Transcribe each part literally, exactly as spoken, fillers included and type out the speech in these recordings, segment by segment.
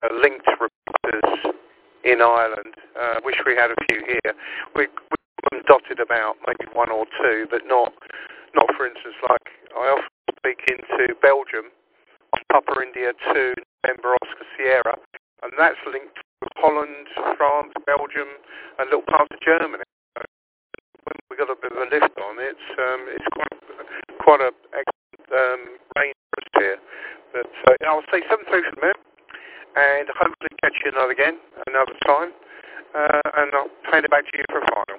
uh, linked repeaters in Ireland. Uh, wish we had a few here. We, we dotted about maybe one or two, but not, not for instance, like I often speak into Belgium, Papa India two, November Oscar Sierra, and that's linked to Holland, France, Belgium, and little parts of Germany. So when we got a bit of a lift on, it's um, it's quite quite a excellent um, range for us here. But uh, I'll say seven three for a minute, and hopefully catch you another again another time, uh, and I'll hand it back to you for a final.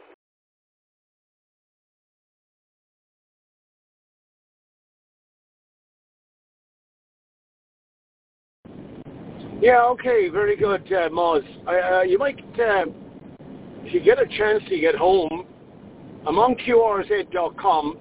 Yeah, okay, very good, uh, Moz. Uh, you might, uh, if you get a chance to get home, I'm on Q R Z dot com,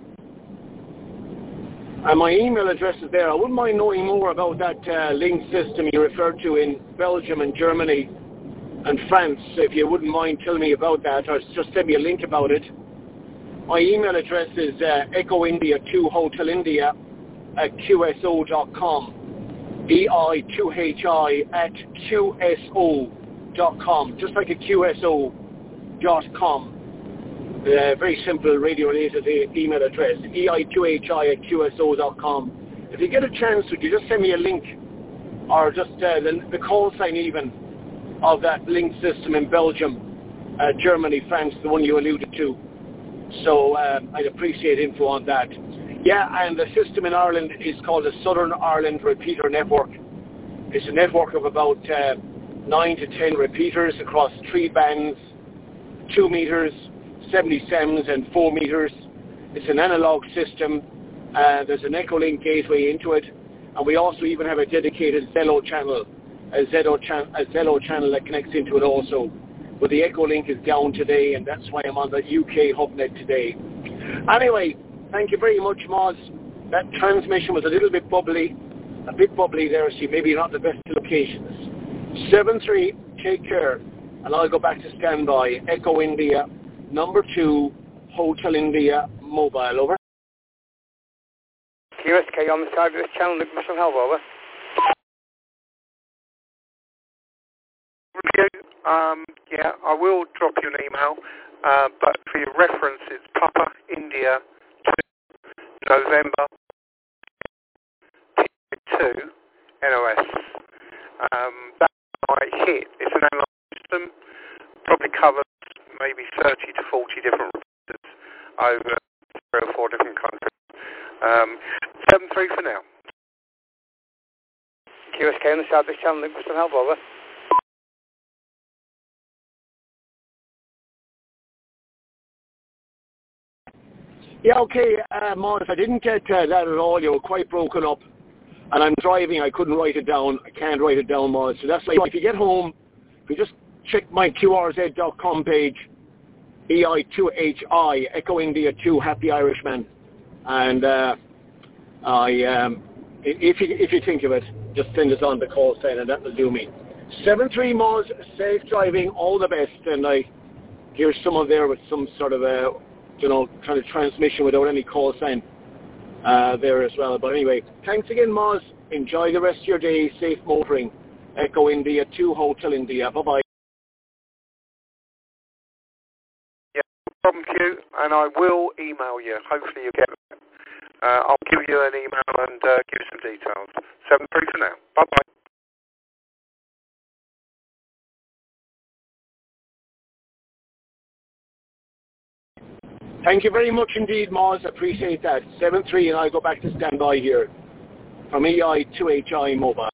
and my email address is there. I wouldn't mind knowing more about that uh, link system you referred to in Belgium and Germany and France. If you wouldn't mind telling me about that, or just send me a link about it. My email address is uh, Echo India two Hotel India at Q S O dot com. E I two H I at Q S O dot com, just like a Q S O dot com. Uh, very simple radio-related email address, E I two H I at Q S O dot com. If you get a chance, would you just send me a link, or just uh, the, the call sign even, of that link system in Belgium, uh, Germany, France, the one you alluded to. So uh, I'd appreciate info on that. Yeah, and the system in Ireland is called the Southern Ireland Repeater Network. It's a network of about uh, nine to ten repeaters across three bands, two meters, seventy-sevens and four meters. It's an analog system. Uh, there's an Echolink gateway into it, and we also even have a dedicated Zello channel, a Zello, chan- a Zello channel that connects into it also. But the Echolink is down today, and that's why I'm on the U K HubNet today. Anyway, thank you very much, Moz. That transmission was a little bit bubbly, a bit bubbly there, so maybe not the best locations. seven three, take care, and I'll go back to standby. Echo India, number two, Hotel India, mobile, over. Q S K on the side of this channel, Nick Muscle Help, over. Review, um, yeah, I will drop you an email, uh, but for your reference, it's Papa India November two N O S. Um, that's my hit. It's an analog system, probably covers maybe thirty to forty different repeaters over three or four different countries. Um, seven three for now. Q S K on the side of this channel, Nick Muscle Help, over. Yeah, okay, uh, Moz, I didn't get uh, that at all. You were quite broken up. And I'm driving, I couldn't write it down. I can't write it down, Moz. So that's why if you get home, if you just check my Q R Z dot com page, E I two H I, Echo India two, Happy Irishman. And uh, I, um, if, you, if you think of it, just send us on the call sign and that will do me. seven three, Moz, safe driving, all the best. And I hear someone there with some sort of a, you know, kind of transmission without any call sign uh, there as well. But anyway, thanks again, Moz. Enjoy the rest of your day. Safe motoring. Echo India two, Hotel India. Bye-bye. Yeah, no problem, Q, and I will email you. Hopefully you get it. Uh, I'll give you an email and uh, give you some details. seven three for now. Bye-bye. Thank you very much indeed, Moz. Appreciate that. seven three, and I'll go back to standby here from E I two H I Mobile.